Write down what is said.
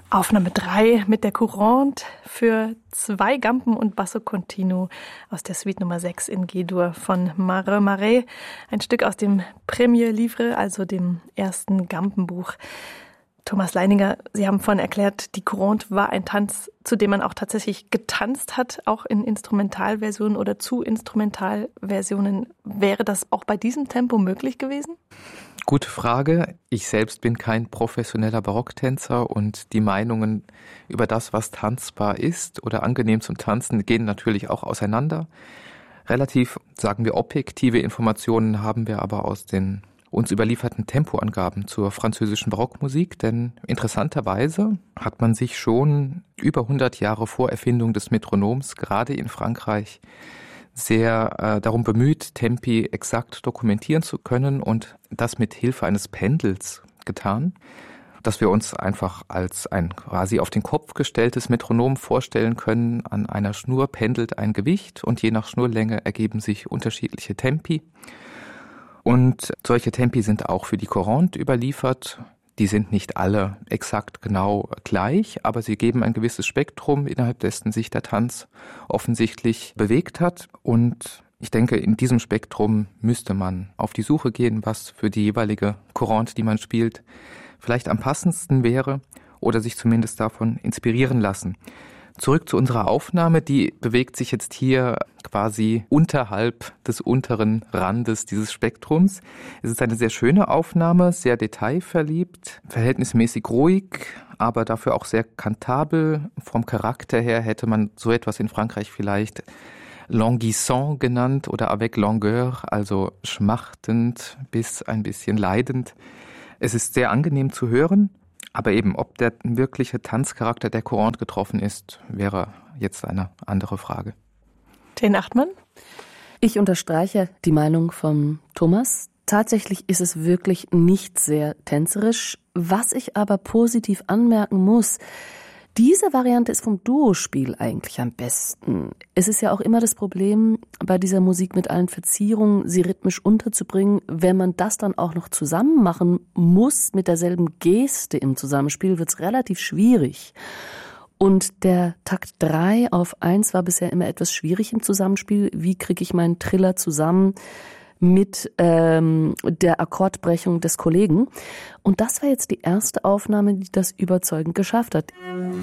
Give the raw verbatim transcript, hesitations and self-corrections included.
Aufnahme drei mit der Courante für zwei Gampen und Basso Continuo aus der Suite Nummer sechs in G-Dur von Mare Marais. Ein Stück aus dem Premier Livre, also dem ersten Gampenbuch. Thomas Leininger, Sie haben vorhin erklärt, die Courante war ein Tanz, zu dem man auch tatsächlich getanzt hat, auch in Instrumentalversionen oder zu Instrumentalversionen. Wäre das auch bei diesem Tempo möglich gewesen? Gute Frage. Ich selbst bin kein professioneller Barocktänzer und die Meinungen über das, was tanzbar ist oder angenehm zum Tanzen, gehen natürlich auch auseinander. Relativ, sagen wir, objektive Informationen haben wir aber aus den uns überlieferten Tempoangaben zur französischen Barockmusik, denn interessanterweise hat man sich schon über hundert Jahre vor Erfindung des Metronoms, gerade in Frankreich, sehr äh, darum bemüht, Tempi exakt dokumentieren zu können und das mit Hilfe eines Pendels getan, dass wir uns einfach als ein quasi auf den Kopf gestelltes Metronom vorstellen können. An einer Schnur pendelt ein Gewicht und je nach Schnurlänge ergeben sich unterschiedliche Tempi. Und solche Tempi sind auch für die Courante überliefert. Die sind nicht alle exakt genau gleich, aber sie geben ein gewisses Spektrum, innerhalb dessen sich der Tanz offensichtlich bewegt hat. Und ich denke, in diesem Spektrum müsste man auf die Suche gehen, was für die jeweilige Courante, die man spielt, vielleicht am passendsten wäre oder sich zumindest davon inspirieren lassen. Zurück zu unserer Aufnahme, die bewegt sich jetzt hier quasi unterhalb des unteren Randes dieses Spektrums. Es ist eine sehr schöne Aufnahme, sehr detailverliebt, verhältnismäßig ruhig, aber dafür auch sehr kantabel. Vom Charakter her hätte man so etwas in Frankreich vielleicht languissant genannt oder avec langueur, also schmachtend bis ein bisschen leidend. Es ist sehr angenehm zu hören. Aber eben, ob der wirkliche Tanzcharakter der Courante getroffen ist, wäre jetzt eine andere Frage. Jane Achtmann? Ich unterstreiche die Meinung von Thomas. Tatsächlich ist es wirklich nicht sehr tänzerisch. Was ich aber positiv anmerken muss, diese Variante ist vom Duospiel eigentlich am besten. Es ist ja auch immer das Problem bei dieser Musik mit allen Verzierungen, sie rhythmisch unterzubringen. Wenn man das dann auch noch zusammen machen muss mit derselben Geste im Zusammenspiel, wird es relativ schwierig. Und der Takt drei auf eins war bisher immer etwas schwierig im Zusammenspiel. Wie kriege ich meinen Triller zusammen mit ähm, der Akkordbrechung des Kollegen? Und das war jetzt die erste Aufnahme, die das überzeugend geschafft hat.